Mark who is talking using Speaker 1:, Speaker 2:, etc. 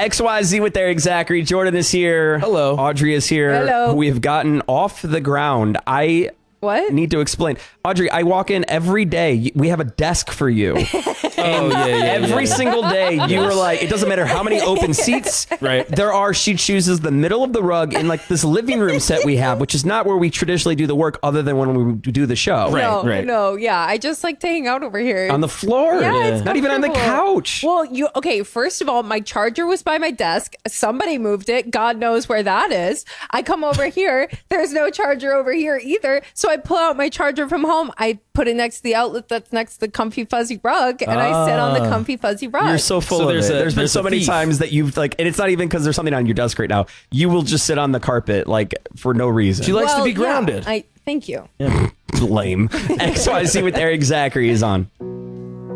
Speaker 1: XYZ with Eric Zachary. Jordan is here.
Speaker 2: Hello.
Speaker 1: Audrey is here.
Speaker 3: Hello.
Speaker 1: We've gotten off the ground. I need to explain. Audrey, I walk in every day. We have a desk for you. Every single day, you were like, it doesn't matter how many open seats there are. She chooses the middle of the rug in like this living room set we have, which is not where we traditionally do the work other than when we do the show.
Speaker 3: No, I just like to hang out over here.
Speaker 1: On the floor.
Speaker 3: Yeah, it's
Speaker 1: not even on the couch.
Speaker 3: Well, first of all, my charger was by my desk. Somebody moved it. God knows where that is. I come over here. There's no charger over here either. So I pull out my charger from home. I put it next to the outlet that's next to the comfy fuzzy rug, and I sit on the comfy fuzzy rug.
Speaker 1: You're so full of it. There's been so many times that you've like, and it's not even because there's something on your desk right now. You will just sit on the carpet like for no reason.
Speaker 2: She likes to be grounded.
Speaker 3: Thank you.
Speaker 1: Lame. XYZ with Eric Zachary is on.